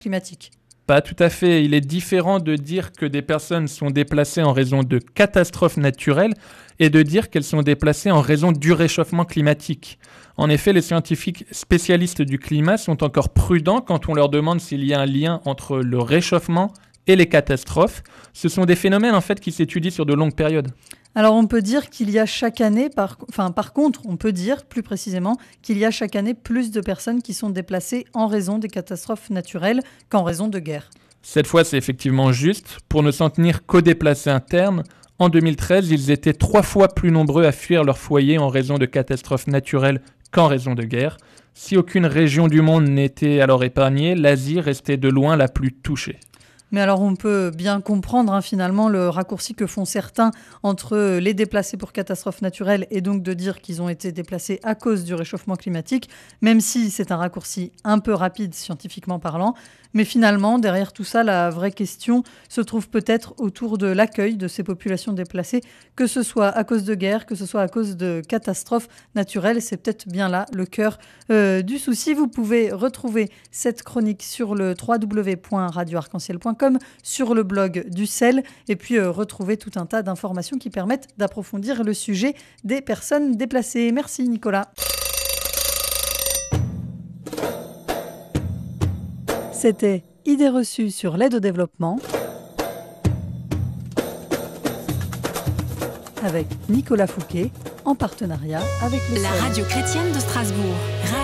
climatique. Pas tout à fait. Il est différent de dire que des personnes sont déplacées en raison de catastrophes naturelles et de dire qu'elles sont déplacées en raison du réchauffement climatique. En effet, les scientifiques spécialistes du climat sont encore prudents quand on leur demande s'il y a un lien entre le réchauffement et les catastrophes. Ce sont des phénomènes en fait qui s'étudient sur de longues périodes. Alors on peut dire qu'il y a chaque année, par contre, on peut dire plus précisément qu'il y a chaque année plus de personnes qui sont déplacées en raison des catastrophes naturelles qu'en raison de guerre. Cette fois, c'est effectivement juste. Pour ne s'en tenir qu'aux déplacés internes, en 2013, ils étaient 3 fois plus nombreux à fuir leur foyer en raison de catastrophes naturelles qu'en raison de guerre. Si aucune région du monde n'était alors épargnée, l'Asie restait de loin la plus touchée. Mais alors on peut bien comprendre finalement le raccourci que font certains entre les déplacés pour catastrophes naturelles et donc de dire qu'ils ont été déplacés à cause du réchauffement climatique, même si c'est un raccourci un peu rapide scientifiquement parlant. Mais finalement, derrière tout ça, la vraie question se trouve peut-être autour de l'accueil de ces populations déplacées, que ce soit à cause de guerre, que ce soit à cause de catastrophes naturelles. C'est peut-être bien là le cœur du souci. Vous pouvez retrouver cette chronique sur le www.radioarc-en-ciel.com, sur le blog du CEL, et puis retrouver tout un tas d'informations qui permettent d'approfondir le sujet des personnes déplacées. Merci Nicolas. C'était Idées reçues sur l'aide au développement avec Nicolas Fouquet en partenariat avec le CEL. La radio chrétienne de Strasbourg.